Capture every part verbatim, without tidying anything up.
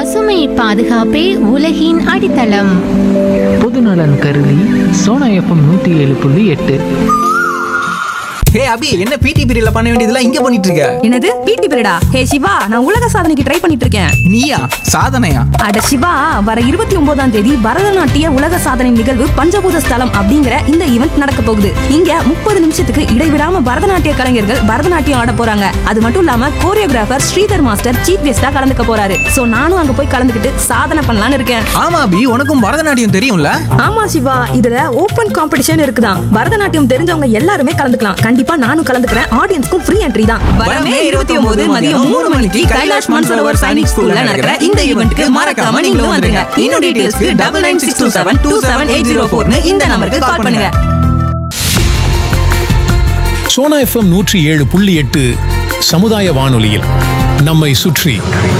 பசுமை பாதுகாப்பே உலகின் அடித்தளம். பொதுநலன் கருதி சோனா எஃப்எம் நூற்றி ஏழு புள்ளி எட்டு. ஹே அபி, என்ன பிடி பீரியட்ல பண்ண வேண்டியதெல்லாம் இங்க பண்ணிட்டு இருக்க? என்னது பிடி பீரியடா? ஹே சிவா, நான் உலக சாதனைக்கு ட்ரை பண்ணிட்டு இருக்கேன். நீயா? சாதனையா? அட சிவா, வர இருபத்தி ஒன்பதாம் தேதி பரதநாட்டிய உலக சாதனை நிகழ்வு பஞ்சபூத ஸ்தலம் அப்படிங்கிற இந்த ஈவெண்ட் நடக்க போகுது. இங்க முப்பது நிமிஷத்துக்கு இடைவிடாம பரதநாட்டிய கலைஞர்கள் பரதநாட்டியம் ஆட போறாங்க. அது மட்டும் இல்லாம கோரியோகிராஃபர் ஸ்ரீதர் மாஸ்டர் சீஃப் கெஸ்டா கலந்துக்க போறாரு. சோ நானும் அங்க போய் கலந்துக்கிட்டு சாதனை பண்ணலாம்னு இருக்கேன். ஆமா அபி, உனக்கும் பரதநாட்டியம் தெரியும்ல? ஆமா சிவா, இதுல ஓபன் காம்படிஷன் இருக்குதான். பரதநாட்டியம் தெரிஞ்சவங்க எல்லாருமே கலந்துக்கலாம். கண்டிப்பா நானும் கலந்துக்கிறேன். ஆடியன்ஸ்க்கும் ஃப்ரீ என்ட்ரி தான். வரமே இருபத்தி ஒன்பது மதியம் மூணு மணிக்கு கைலாஷ் மன்சரோவர் சைனிக் ஸ்கூல்ல நடக்கிற இந்த ஈவென்ட்க்கு மறக்காம நீங்களும் வந்துருங்க. இன்னும் டீடைல்ஸ்க்கு double nine six two seven two seven eight zero ஃபோர்னு இந்த நம்பருக்கு கால் பண்ணுங்க. சோனா எஃப்எம் நூற்றி ஏழு புள்ளி எட்டு சமுதாய வானொலியில் நம்மை சுற்றி.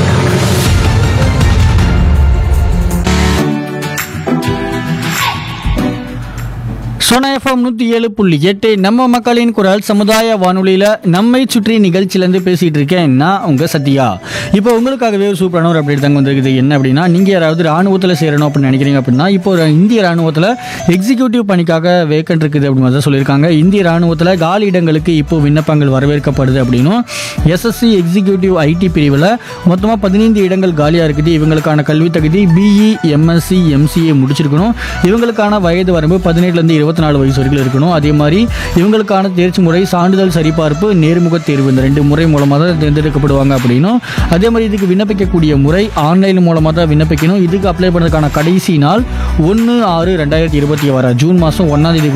சோனா எஃப்எம் நூற்றி ஏழு புள்ளி எட்டு நம்ம மக்களின் குரல் சமுதாய வானொலியில் நம்மை சுற்றி நிகழ்ச்சியிலேருந்து பேசிகிட்டு இருக்கேன் நான் உங்கள் சத்யா. இப்போ உங்களுக்காகவே ஒரு சூப்பரான ஒரு அப்டேட் தாங்க வந்திருக்குது. என்ன அப்படின்னா, நீங்கள் யாராவது ராணுவத்தில் சேரணும் அப்படின்னு நினைக்கிறீங்க அப்படின்னா, இப்போ ஒரு இந்திய ராணுவத்தில் எக்ஸிக்யூட்டிவ் பணிக்காக வேக்கன்ட் இருக்குது அப்படின்னு தான் சொல்லியிருக்காங்க. இந்திய ராணுவத்தில் காலி இடங்களுக்கு இப்போ விண்ணப்பங்கள் வரவேற்கப்படுது அப்படின்னும், எஸ்எஸ்சி எக்ஸிக்யூட்டிவ் ஐடி பிரிவில் மொத்தமாக பதினைந்து இடங்கள் காலியாக இருக்குது. இவங்களுக்கான கல்வி தகுதி பிஇ எம்எஸ்சி எம்சிஏ முடிச்சிருக்கணும். இவங்களுக்கான வயது வரம்பு பதினெட்டுலேருந்து இருபத்தி நாலு வயசு வரைக்கும் இருக்கணும். அதே மாதிரி இவங்களுக்கான தேர்ச்சி முறை சான்றிதழ் சரிபார்ப்பு நேர்முக தேர்வு இந்த ரெண்டு முறை மூலமாக தான் தேர்ந்தெடுக்கப்படுவாங்க அப்படின்னும், அதே மாதிரி இதுக்கு விண்ணப்பிக்கக்கூடிய முறை ஆன்லைன் மூலமாக தான் விண்ணப்பிக்கணும். இதுக்கு அப்ளை பண்ணுறதுக்கான கடைசி நாள் ஒன்று ஆறு ரெண்டாயிரத்தி இருபத்தி ஆறு ஜூன் மாதம் ஒன்றாம் தேதி